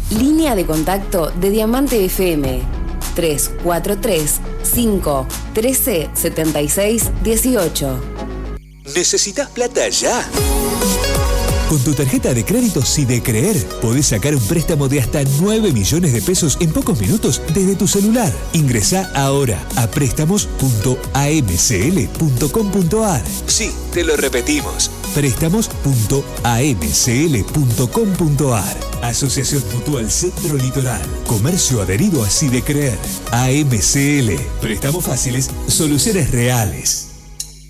Línea de contacto de Diamante FM 343-513-7618. ¿Necesitas plata ya? Con tu tarjeta de crédito Sidecreer podés sacar un préstamo de hasta 9 millones de pesos en pocos minutos desde tu celular. Ingresá ahora a préstamos.amcl.com.ar. Sí, te lo repetimos. Préstamos.amcl.com.ar. Asociación Mutual Centro Litoral. Comercio adherido a Sidecreer. AMCL. Préstamos fáciles, soluciones reales.